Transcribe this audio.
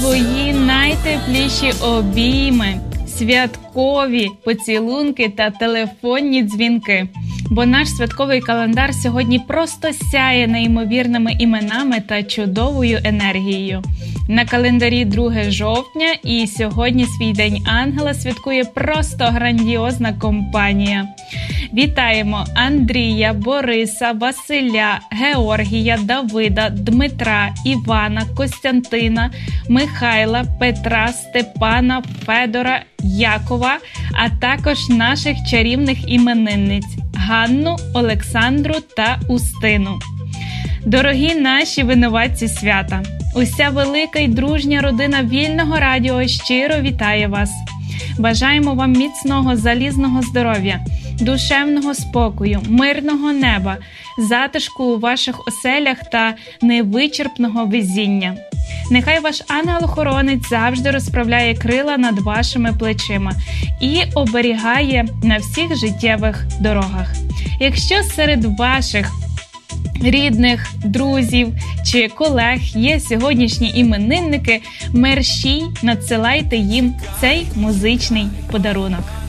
свої найтепліші обійми, святкові поцілунки та телефонні дзвінки. Бо наш святковий календар сьогодні просто сяє неймовірними іменами та чудовою енергією. На календарі 2 жовтня і сьогодні свій День Ангела святкує просто грандіозна компанія. Вітаємо Андрія, Бориса, Василя, Георгія, Давида, Дмитра, Івана, Костянтина, Михайла, Петра, Степана, Федора, Якова, а також наших чарівних іменинниць Ганну, Олександру та Устину. Дорогі наші винуватці свята! Уся велика й дружня родина Вільного радіо щиро вітає вас! Бажаємо вам міцного залізного здоров'я, душевного спокою, мирного неба, затишку у ваших оселях та невичерпного везіння. Нехай ваш ангел-охоронець завжди розправляє крила над вашими плечима і оберігає на всіх життєвих дорогах. Якщо серед ваших рідних, друзів чи колег є сьогоднішні іменинники, мерщій надсилайте їм цей музичний подарунок.